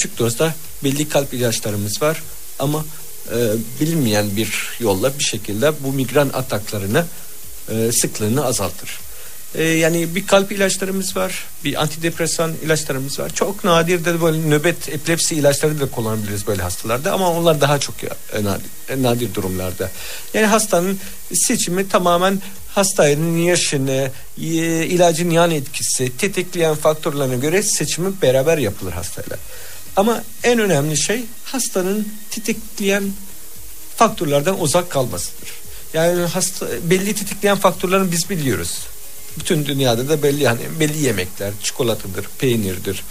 küçük dozda belli kalp ilaçlarımız var ama bilinmeyen bir yolla bir şekilde bu migren ataklarını sıklığını azaltır. Yani bir kalp ilaçlarımız var, bir antidepresan ilaçlarımız var. Çok nadir de böyle nöbet epilepsi ilaçları da kullanabiliriz böyle hastalarda ama onlar daha çok nadir durumlarda. Yani hastanın seçimi tamamen hastanın yaşını, ilacın yan etkisi, tetikleyen faktörlerine göre seçimi beraber yapılır hastayla. Ama en önemli şey hastanın tetikleyen faktörlerden uzak kalmasıdır. Yani belli tetikleyen faktörlerini biz biliyoruz. Bütün dünyada da belli, yani belli yemekler, çikolatadır, peynirdir,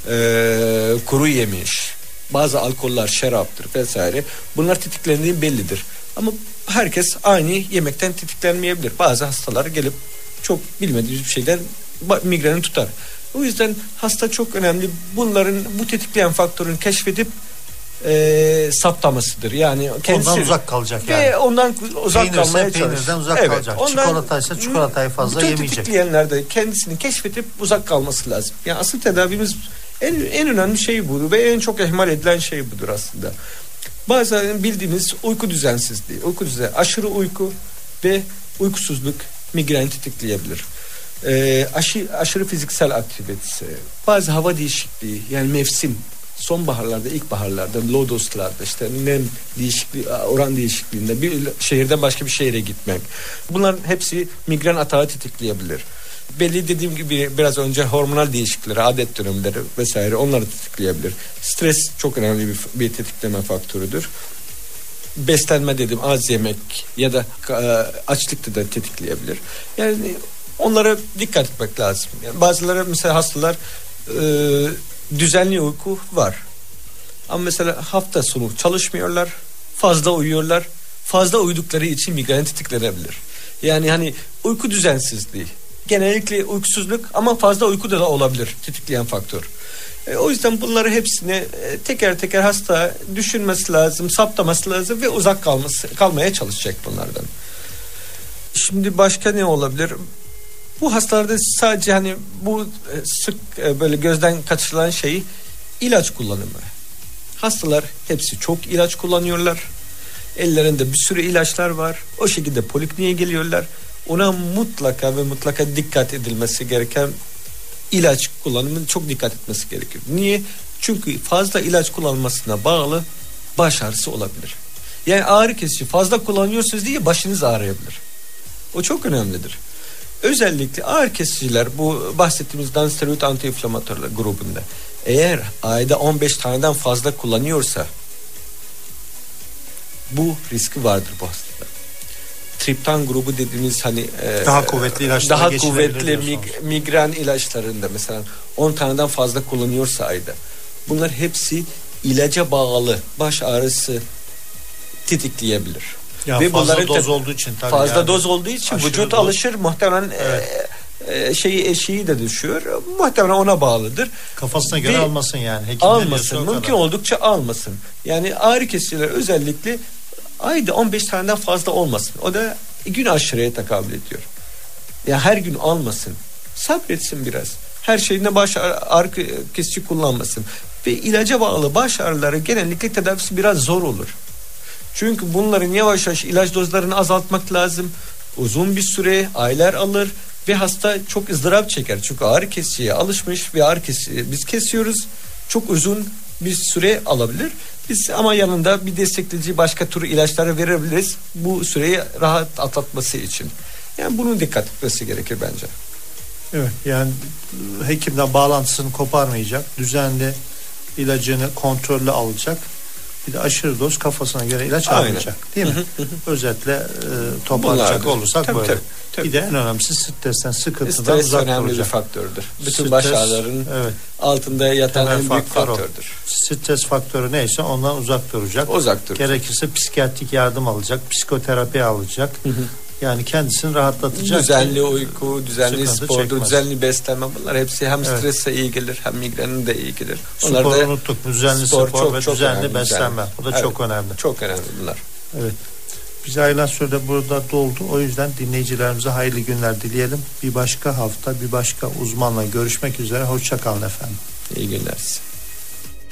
kuru yemiş, bazı alkoller, şaraptır vesaire. Bunlar tetiklendiği bellidir. Ama herkes aynı yemekten tetiklenmeyebilir. Bazı hastalar gelip çok bilmediğimiz bir şeyden migreni tutar. O yüzden hasta çok önemli. Bu tetikleyen faktörün keşfedip saptamasıdır. Yani kendisi, ondan uzak kalacak yani. Ve ondan uzak kalmaya çalışır. Peynirden uzak kalacak. Çikolataysa çikolatayı fazla yemeyecek. Bütün tetikleyenler de kendisini keşfedip uzak kalması lazım. Yani asıl tedavimiz en önemli şey bu ve en çok ihmal edilen şey budur aslında. Bazen bildiğimiz uyku düzensizliği, aşırı uyku ve uykusuzluk migreni tetikleyebilir. Aşırı fiziksel aktivite, bazı hava değişikliği, yani mevsim, sonbaharlarda, ilkbaharlarda, lodoslarda, işte nem değişikliği, oran değişikliğinde bir şehirden başka bir şehre gitmek. Bunların hepsi migren atağı tetikleyebilir. Belli dediğim gibi biraz önce hormonal değişiklikleri, adet dönemleri vesaire onları tetikleyebilir. Stres çok önemli bir tetikleme faktörüdür. Beslenme dedim, az yemek ya da açlık da tetikleyebilir. Yani onlara dikkat etmek lazım. Yani bazıları mesela hastalar düzenli uyku var. Ama mesela hafta sonu çalışmıyorlar, fazla uyuyorlar. Fazla uyudukları için migren tetiklenebilir. Yani hani uyku düzensizliği, genellikle uykusuzluk ama fazla uyku da olabilir tetikleyen faktör. O yüzden bunları hepsini teker teker hasta düşünmesi lazım, saptaması lazım ve uzak kalmaya çalışacak bunlardan. Şimdi başka ne olabilir? Bu hastalarda sadece hani bu sık böyle gözden kaçırılan şey ilaç kullanımı. Hastalar hepsi çok ilaç kullanıyorlar. Ellerinde bir sürü ilaçlar var. O şekilde polikliniğe geliyorlar. Ona mutlaka dikkat edilmesi gereken ilaç kullanımının çok dikkat etmesi gerekiyor. Niye? Çünkü fazla ilaç kullanmasına bağlı baş ağrısı olabilir. Yani ağrı kesici fazla kullanıyorsunuz diye başınız ağrıyabilir. O çok önemlidir. Özellikle ağrı kesiciler, bu bahsettiğimiz nonsteroid antiinflamatörler grubunda eğer ayda 15 taneden fazla kullanıyorsa bu riski vardır bu hastada. Triptan grubu dediğimiz hani daha kuvvetli ilaçlar, daha kuvvetli migren ilaçlarında mesela 10 taneden fazla kullanıyorsa ayda, bunlar hepsi ilaca bağlı baş ağrısı tetikleyebilir. Ya ve fazla doz olduğu için tabii, fazla yani doz olduğu için vücut alışır muhtemelen, eşiği de düşüyor. Muhtemelen ona bağlıdır. Kafasına göre almasın yani. Almasın. Mümkün oldukça almasın. Yani ağrı kesiciler özellikle ayda 15 taneden fazla olmasın. O da gün aşırıya tekabül ediyor. Yani her gün almasın. Sabretsin biraz. Her şeyinde baş ağrı kesici kullanmasın. Ve ilaca bağlı baş ağrıları genellikle tedavisi biraz zor olur. Çünkü bunların yavaş yavaş ilaç dozlarını azaltmak lazım. Uzun bir süre, aylar alır ve hasta çok ızdırap çeker. Çünkü ağrı kesiciye alışmış ve ağrı kesici biz kesiyoruz. Çok uzun bir süre alabilir. Biz ama yanında bir destekleyici başka tür ilaçları verebiliriz. Bu süreyi rahat atlatması için. Yani bunun dikkat etmesi gerekir bence. Evet, yani hekimden bağlantısını koparmayacak. Düzenli ilacını kontrollü alacak. Bir de aşırı doz kafasına göre ilaç almayacak. Değil mi? Özetle toparlayacak olursak tabii, böyle. Tabii. Bir de en önemlisi stresten, sıkıntıdan uzak duracak. Önemli bir faktörüdür. Bütün baş ağrılarının altında yatan en büyük faktördür. Stres faktörü neyse ondan uzak duracak. Gerekirse psikiyatrik yardım alacak, psikoterapi alacak. Yani kendisini rahatlatacak. Düzenli uyku, düzenli spordur, düzenli beslenme, bunlar hepsi hem strese iyi gelir hem migrenin de iyi gelir. Sporu unuttuk. Düzenli spor ve düzenli beslenme. Bu da çok önemli. Çok önemli bunlar. Evet. Biz ayrılan sürede burada doldu. O yüzden dinleyicilerimize hayırlı günler dileyelim. Bir başka hafta bir başka uzmanla görüşmek üzere. Hoşça kalın efendim. İyi günler size.